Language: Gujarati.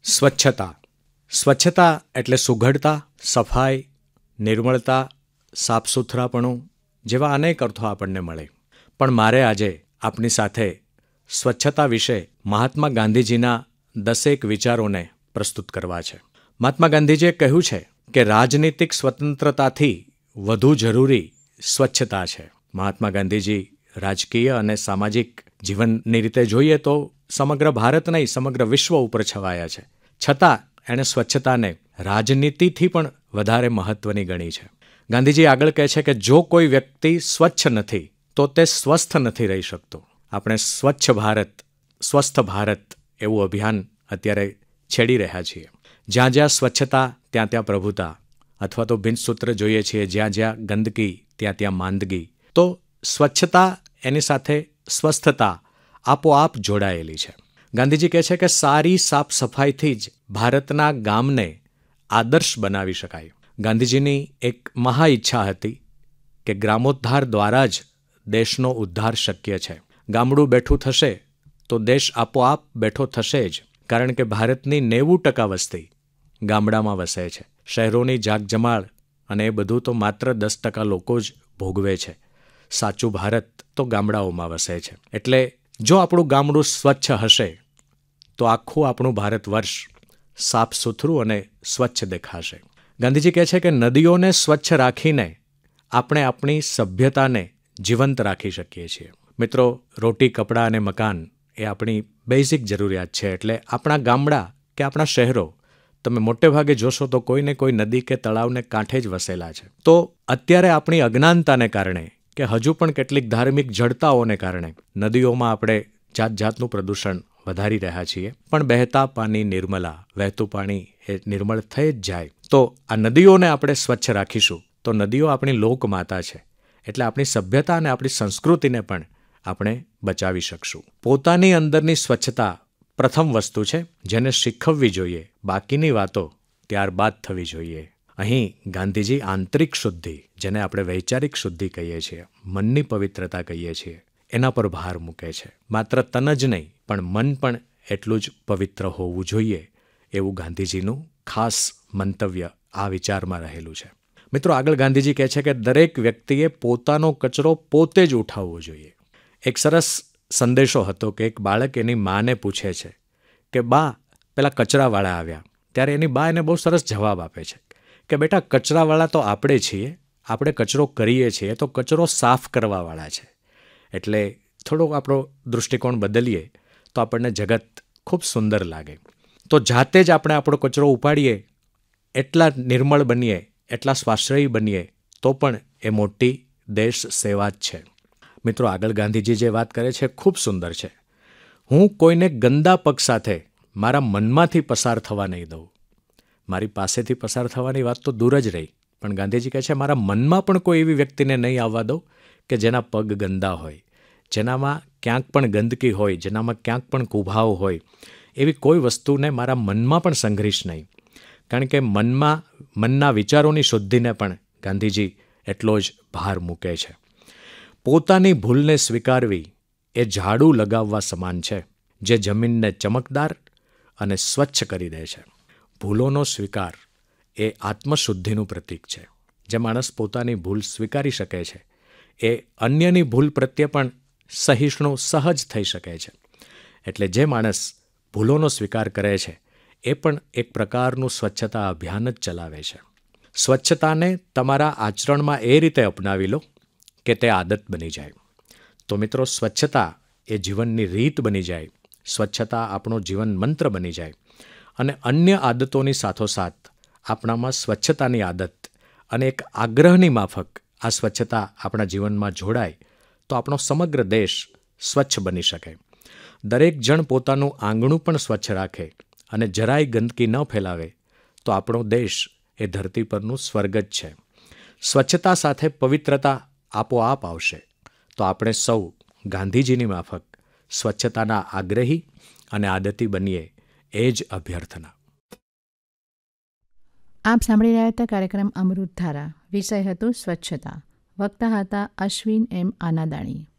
સ્વચ્છતા. સ્વચ્છતા એટલે સુઘડતા, સફાઈ, નિર્મળતા, સાફસૂથરાપણું જેવા અનેક અર્થો આપણને મળે. પણ મારે આજે આપની સાથે સ્વચ્છતા વિશે મહાત્મા ગાંધીજીના 10 વિચારોને પ્રસ્તુત કરવા છે. મહાત્મા ગાંધીજીએ કહ્યું છે કે રાજનીતિક સ્વતંત્રતાથી વધુ જરૂરી સ્વચ્છતા છે. મહાત્મા ગાંધીજી રાજકીય અને સામાજિક જીવનની રીતે જોઈએ તો સમગ્ર ભારત નહીં, સમગ્ર વિશ્વ ઉપર છવાયા છે. છતાં એણે સ્વચ્છતાને રાજનીતિથી પણ વધારે મહત્વની ગણી છે. ગાંધીજી આગળ કહે છે કે જો કોઈ વ્યક્તિ સ્વચ્છ નથી તો તે સ્વસ્થ નથી રહી શકતો. આપણે સ્વચ્છ ભારત, સ્વસ્થ ભારત એવું અભિયાન અત્યારે છેડી રહ્યા છીએ. જ્યાં જ્યાં સ્વચ્છતા ત્યાં ત્યાં પ્રભુતા, અથવા તો ભીંતસૂત્ર જોઈએ છીએ, જ્યાં જ્યાં ગંદકી ત્યાં ત્યાં માંદગી. તો સ્વચ્છતા એની સાથે સ્વસ્થતા આપોઆપ જોડાયેલી છે. ગાંધીજી કહે છે કે સારી સાફ સફાઈથી જ ભારતના ગામને આદર્શ બનાવી શકાય. ગાંધીજીની એક મહા ઈચ્છા હતી કે ગ્રામોદ્ધાર દ્વારા જ દેશનો ઉદ્ધાર શક્ય છે. ગામડું બેઠું થશે તો દેશ આપોઆપ બેઠો થશે જ, કારણ કે ભારતની 90% વસ્તી ગામડામાં વસે છે. શહેરોની જાગજમાળ અને એ બધું તો માત્ર 10% લોકો જ ભોગવે છે. સાચું ભારત તો ગામડાઓમાં વસે છે. એટલે જો આપણું ગામડું સ્વચ્છ હશે તો આખું આપણું ભારત વર્ષ સાફ સુથરું અને સ્વચ્છ દેખાશે. ગાંધીજી કહે છે કે નદીઓને સ્વચ્છ રાખીને આપણે આપણી સભ્યતાને જીવંત રાખી શકીએ છીએ. મિત્રો, રોટી, કપડાં અને મકાન એ આપણી બેઝિક જરૂરિયાત છે. એટલે આપણા ગામડા કે આપણા શહેરો તમે મોટે ભાગે જોશો તો કોઈને કોઈ નદી કે તળાવને કાંઠે જ વસેલા છે. તો અત્યારે આપણી અજ્ઞાનતાને કારણે કે હજુ પણ કેટલીક ધાર્મિક જડતાઓને કારણે નદીઓમાં આપણે જાત જાતનું પ્રદૂષણ વધારી રહ્યા છીએ. પણ બહેતા પાણી નિર્મલા, વહેતું પાણી એ નિર્મળ થઈ જ જાય. તો આ નદીઓને આપણે સ્વચ્છ રાખીશું તો નદીઓ આપણી લોકમાતા છે. એટલે આપણી સભ્યતા અને આપણી સંસ્કૃતિને પણ આપણે બચાવી શકશું. પોતાની અંદરની સ્વચ્છતા પ્રથમ વસ્તુ છે જેને શીખવવી જોઈએ. બાકીની વાતો ત્યારબાદ થવી જોઈએ. અહીં ગાંધીજી આંતરિક શુદ્ધિ, જેને આપણે વૈચારિક શુદ્ધિ કહીએ છીએ, મનની પવિત્રતા કહીએ છીએ, એના પર ભાર મૂકે છે. માત્ર તન જ નહીં પણ મન પણ એટલું જ પવિત્ર હોવું જોઈએ, એવું ગાંધીજીનું ખાસ મંતવ્ય આ વિચારમાં રહેલું છે. મિત્રો, આગળ ગાંધીજી કહે છે કે દરેક વ્યક્તિએ પોતાનો કચરો પોતે જ ઉઠાવવો જોઈએ. એક સરસ સંદેશો હતો કે એક બાળક એની માને પૂછે છે કે બા, પેલા કચરાવાળા આવ્યા. ત્યારે એની બા એને બહુ સરસ જવાબ આપે છે કે બેટા, કચરાવાળા તો આપણે છીએ, આપણે કચરો કરીએ છીએ, તો કચરો સાફ કરવાવાળા છે. એટલે થોડોક આપણો દૃષ્ટિકોણ બદલીએ તો આપણને જગત ખૂબ સુંદર લાગે. તો જાતે જ આપણે આપણો કચરો ઉપાડીએ, એટલા નિર્મળ બનીએ, એટલા સ્વાશ્રયી બનીએ તો પણ એ મોટી દેશ સેવા જ છે. મિત્રો, આગળ ગાંધીજી જે વાત કરે છે ખૂબ સુંદર છે. હું કોઈને ગંદા પગ સાથે મારા મનમાંથી પસાર થવા નહીં દઉં. મારી પાસેથી પસાર થવાની વાત તો દૂર જ રહી, પણ ગાંધીજી કહે છે મારા મનમાં પણ કોઈ એવી વ્યક્તિને નહીં આવવા દઉં કે જેના પગ ગંદા હોય, જેનામાં ક્યાંક પણ ગંદકી હોય, જેનામાં ક્યાંક પણ કુભાવ હોય. એવી કોઈ વસ્તુને મારા મનમાં પણ સંઘરીશ નહીં. કારણ કે મનના વિચારોની શુદ્ધિને પણ ગાંધીજી એટલો જ ભાર મૂકે છે. પોતાની ભૂલને સ્વીકારવી એ ઝાડુ લગાવવા સમાન છે, જે જમીનને ચમકદાર અને સ્વચ્છ કરી દે છે. ભૂલોનો સ્વીકાર એ આત્મશુદ્ધિનું પ્રતીક છે. જે માણસ પોતાની ભૂલ સ્વીકારી શકે છે એ અન્યની ભૂલ પ્રત્યે પણ સહિષ્ણુ, સહજ થઈ શકે છે. એટલે જે માણસ ભૂલોનો સ્વીકાર કરે છે એ પણ એક પ્રકારનું સ્વચ્છતા અભિયાન જ ચલાવે છે. સ્વચ્છતાને તમારા આચરણમાં એ રીતે અપનાવી લો કે તે આદત બની જાય. તો મિત્રો, સ્વચ્છતા એ જીવનની રીત બની જાય, સ્વચ્છતા આપણો જીવન મંત્ર બની જાય અને અન્ય આદતોની સાથોસાથ આપણામાં સ્વચ્છતાની આદત અને એક આગ્રહની માફક આ સ્વચ્છતા આપણા જીવનમાં જોડાય તો આપણો સમગ્ર દેશ સ્વચ્છ બની શકે. દરેક જણ પોતાનું આંગણું પણ સ્વચ્છ રાખે અને જરાય ગંદકી ન ફેલાવે તો આપણો દેશ એ ધરતી પરનું સ્વર્ગ જ છે. સ્વચ્છતા સાથે પવિત્રતા આપોઆપ આવશે. તો આપણે સૌ ગાંધીજીની માફક સ્વચ્છતાના આગ્રહી અને આદતી બનીએ, એ જ અભ્યર્થના. આપ સાંભળી રહ્યા હતા કાર્યક્રમ અમૃત ધારા. વિષય હતો સ્વચ્છતા. વક્તા હતા અશ્વિન એમ આનાદાણી.